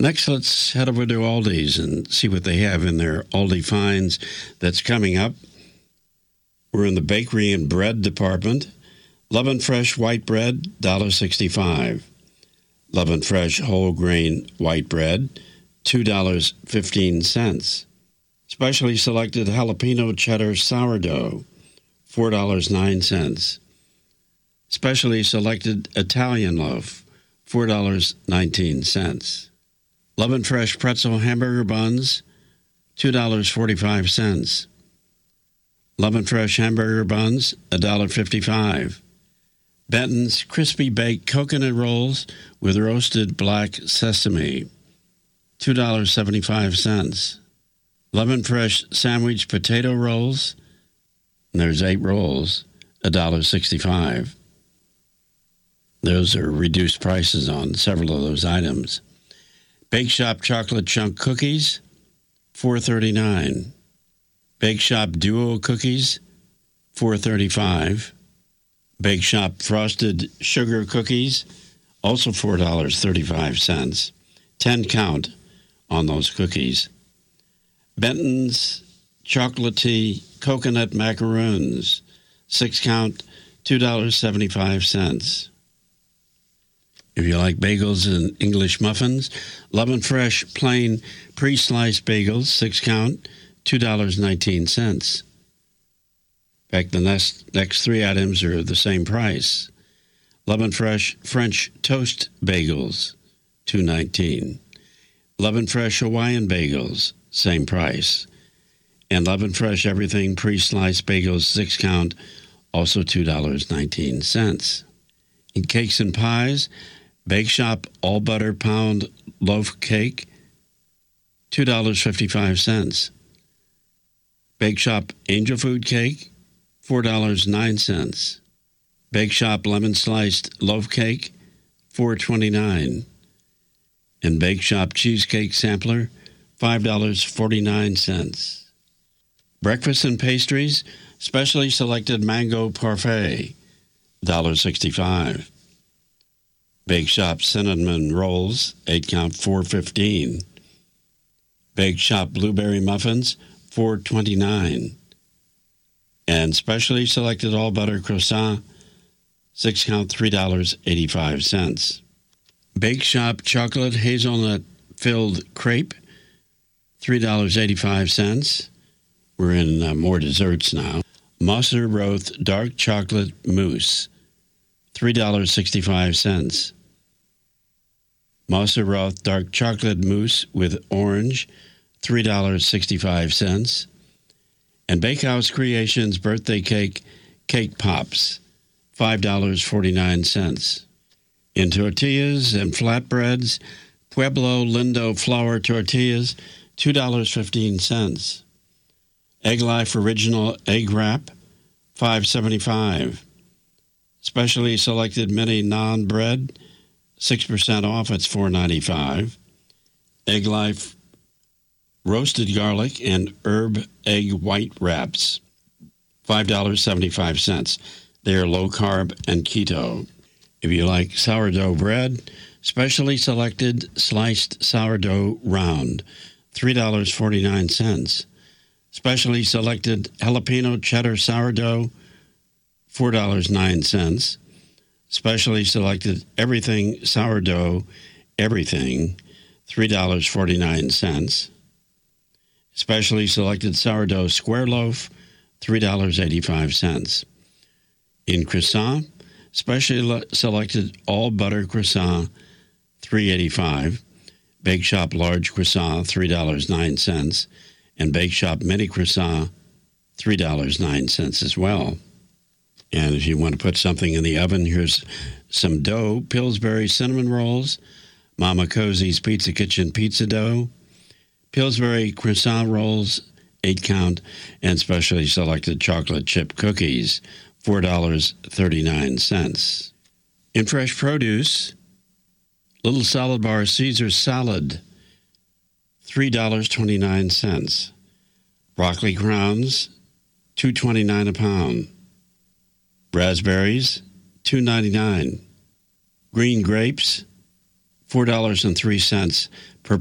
Next, let's head over to Aldi's and see what they have in their Aldi Finds that's coming up. We're in the bakery and bread department. Love and Fresh white bread, $1.65. Love and Fresh whole grain white bread, $2.15. Specially selected jalapeno cheddar sourdough, $4.09. Specially selected Italian loaf, $4.19. Love and Fresh pretzel hamburger buns, $2.45. Love and Fresh hamburger buns, $1.55. Benton's crispy baked coconut rolls with roasted black sesame, $2.75. Love and Fresh sandwich potato rolls, and there's 8 rolls, $1.65. Those are reduced prices on several of those items. Bake Shop chocolate chunk cookies, $4.39. Bake Shop Duo cookies, $4.35. Bake Shop frosted sugar cookies, also $4.35. 10 count on those cookies. Benton's chocolatey coconut macaroons, 6 count, $2.75. If you like bagels and English muffins, Love and Fresh plain pre-sliced bagels, 6 count, $2.19. In fact, the next 3 items are the same price. Love and Fresh French toast bagels, $2.19. Love and Fresh Hawaiian bagels, same price. And Love and Fresh everything pre-sliced bagels, 6 count, also $2.19. In cakes and pies, Bake Shop all butter pound loaf cake, $2.55. Bake Shop angel food cake, $4.09. Bake Shop lemon sliced loaf cake, $4.29. And Bake Shop cheesecake sampler, $5.49. Breakfast and pastries, specially selected mango parfait, $1.65. Bake Shop cinnamon rolls, 8 count, $4.15. Bake Shop blueberry muffins, $4.29. And specially selected all butter croissant, 6 count, $3.85. Bake Shop chocolate hazelnut filled crepe, $3.85. We're in more desserts now. Moser Roth dark chocolate mousse, $3.65. Moser Roth dark chocolate mousse with orange, $3.65. And Bakehouse Creations birthday cake, Cake Pops, $5.49. In tortillas and flatbreads, Pueblo Lindo flour tortillas, $2.15. Egg Life Original Egg Wrap, $5.75. Specially selected mini naan bread, 6% off, it's $4.95. Egg Life roasted garlic and herb egg white wraps, $5.75. They are low carb and keto. If you like sourdough bread, specially selected sliced sourdough round, $3.49. Specially selected jalapeno cheddar sourdough, $4.09. Specially selected everything sourdough, everything, $3.49. Specially selected sourdough square loaf, $3.85. In croissant, specially selected all butter croissant, $3.85. Bake Shop large croissant, $3.09. And Bake Shop mini croissant, $3.09 as well. And if you want to put something in the oven, here's some dough. Pillsbury cinnamon rolls, Mama Cosie's Pizza Kitchen pizza dough, Pillsbury croissant rolls, 8 count, and specially selected chocolate chip cookies, $4.39. In fresh produce, Little Salad Bar Caesar salad, $3.29. Broccoli crowns, $2.29 a pound. Raspberries, $2.99. Green grapes, $4.03